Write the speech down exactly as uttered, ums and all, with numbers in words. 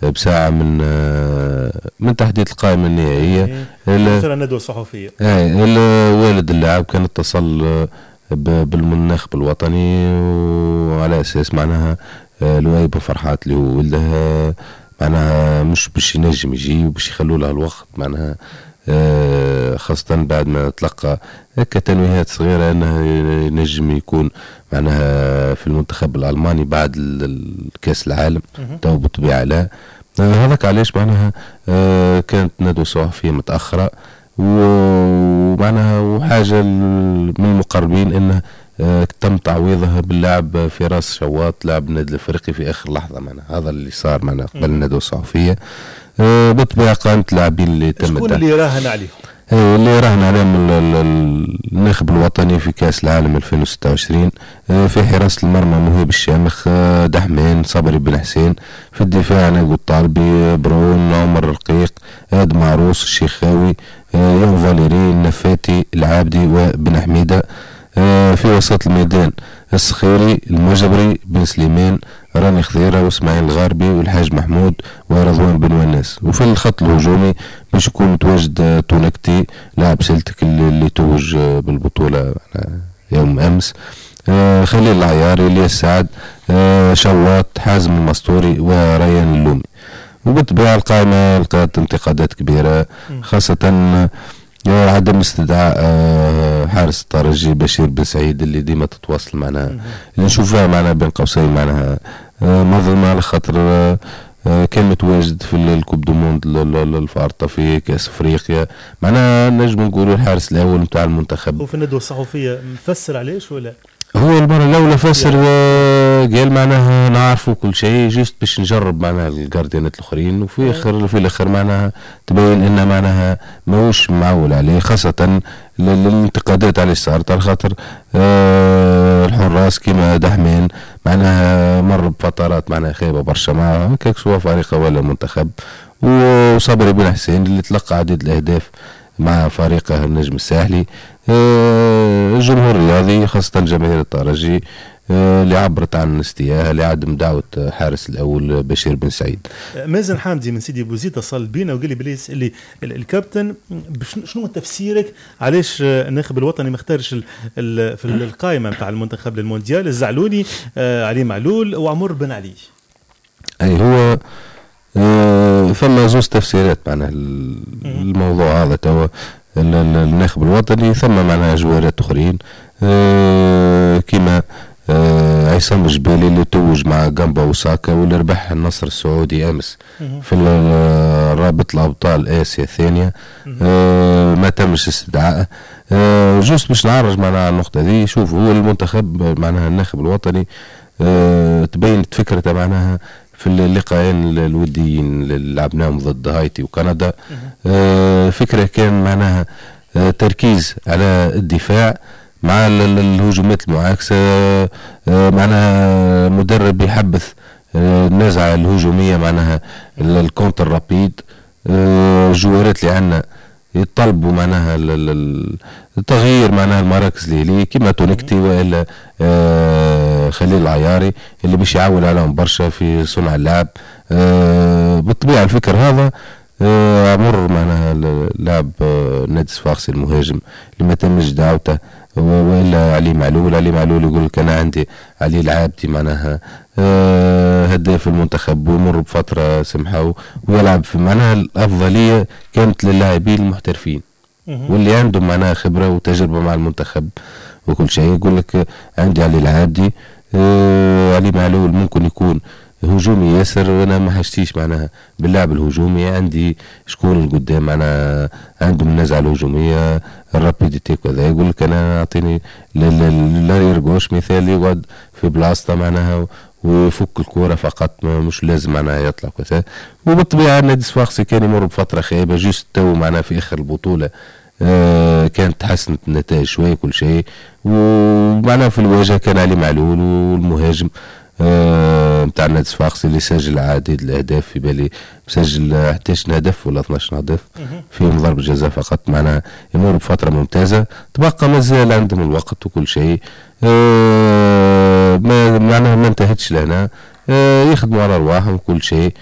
بساعة من من تحديد القائمة النهائية. آخر الندوة الصحفية. والد اللاعب كان اتصل بالمناخب الوطني وعلى أساس معناها لؤي بن فرحات اللي هو ولده معناها مش باش ينجم يجي وباش يخلوا له الوقت معناها خاصة بعد ما تلقى كتنويهات صغيرة أنه ينجم يكون معناها في المنتخب الألماني بعد الكاس العالم تو بالطبيعة لا. هذاك علاش معناها كانت ندوة صحفية متأخرة ومعناها وحاجة من المقربين أنه تم تعويضها باللاعب فراس شواط لاعب النادي الافريقي في اخر لحظه. معناها هذا اللي صار معناها قبل الندوه الصحفية. بالطبيعه قائمه اللاعبين اللي تم شكون اللي راهن عليهم؟ اللي راهن عليهم الناخب الوطني في كاس العالم ألفين وستة وعشرين في حراسه المرمى مهيب الشامخ، دحمين، صبري بن حسين، في الدفاع ناقو الطالبي، برون، عمر رقيق، اد معروس، الشيخاوي، يوم فاليري، النفاتي، العابدي وبن حميده. في وسط الميدان الصخيري، المجبري، بن سليمان، راني خضيره، واسماعيل الغاربي، والحاج محمود، ورضوان بن وناس. وفي الخط الهجومي باش يكون متواجد تونكتي لاعب سلتك اللي, اللي توج بالبطوله يوم امس، خليل العياري، الياس سعد، شواط، حازم المسطوري، وريان اللومي. وبالطبيعه القائمه لقات انتقادات كبيره، خاصه عدم استدعاء حارس الترجي بشير بن سعيد اللي ديما تتواصل معنا اللي نشوفها معنا بين قوسين معناها مظلمة على خاطر كان متواجد في الكوب دو موند الفارطة في كأس افريقيا. معناها نجم نقولوا الحارس الاول نتاع المنتخب. وفي الندوة الصحفية مفسر عليش ولا؟ هو المرة الأولى فسر قال معناها نعرفوا كل شيء جيست باش نجرب معناها الجارديانات الآخرين، وفي آخر في الآخر معناها تبين إن معناها ماهوش معول عليه، خاصة الانتقادات عليه صارت على خاطر آه الحراس كيما دحمين معناها مر بفترات معناها خايبة برشا معها كيك سواء فريقه ولا منتخب، وصبري بن حسين اللي تلقى عديد الأهداف مع فريقه النجم الساحلي. آه الجمهور الرياضي خاصة جماهير الترجي آه اللي عبرت عن استياءها لعدم دعوة حارس الأول بشير بن سعيد. مازن حامدي من سيدي بوزيد اتصل بينا وقال لي بلي اللي الكابتن شنو تفسيرك علاش الناخب الوطني ما اختارش في القائمة نتاع المنتخب للمونديال الزعلوني آه علي معلول وعمر بن علي؟ أي هو آه ثم زوز تفسيرات معناها الموضوع هذا توا الناخب الوطني، ثم معناها جوارات اخرين آه كما آه عصام الجبالي اللي توج مع جامبا وساكا واللي ربح النصر السعودي امس في رابط الابطال اسيا الثانيه آه ما تمش استدعائه. آه جوست باش نعرج معناها النقطه دي. شوف هو المنتخب معناها الناخب الوطني آه تبينت فكرته معناها في اللقاءين الوديين اللي لعبناهم ضد هايتي وكندا آه فكرة كان معناها آه تركيز على الدفاع مع الهجومات المعاكسة آه معناها مدرب يحبث آه النزعة الهجومية معناها الكونتر رابيد آه جوارات اللي عنا يطلبوا معناها التغيير معناها المراكز اللي كما تونكتي والا آه خليل العياري اللي باش يعول عليهم برشا في صنع اللعب. آه بالطبيعه الفكر هذا آه عمر معناها لاعب آه نادي صفاقسي المهاجم اللي ما تمش دعوته والا علي معلول. علي معلول يقول لك انا عندي علي العابدي معناها آه هداف المنتخب ويمر بفتره سمحه ويلعب في معناها الافضليه كانت للاعبين المحترفين واللي عندهم معناها خبره وتجربه مع المنتخب وكل شيء. يقول لك عندي علي العابدي آه علي معلول ممكن يكون هجومي ياسر وانا ما حاجتيش معناها باللعب الهجومي، عندي شكون القدام معناها عندهم النزعه الهجوميه الرابيديتي كذا. يقول لك انا اعطيني لا يرقوش مثال يقعد في بلاصته معناها ويفك الكوره فقط مش لازم معناها يطلع كذا. وبالطبيعه النادي الصفاقسي كان يمر بفتره خايبه جوست تو معناها في اخر البطوله آه كانت تحسنت النتائج شويه كل شيء. ومعناها في الواجهه كان علي معلول والمهاجم آه متاع النادي الصفاقسي اللي سجل عديد الاهداف، في بالي مسجل احد عشر هدف ولا اثنا عشر هدف فيهم ضربة جزاء فقط. معناها يمر بفترة ممتازة، تبقى مازال عندهم الوقت وكل شيء آه ما معناها ما انتهتش لهنا آه يخدموا على ارواحهم وكل شيء.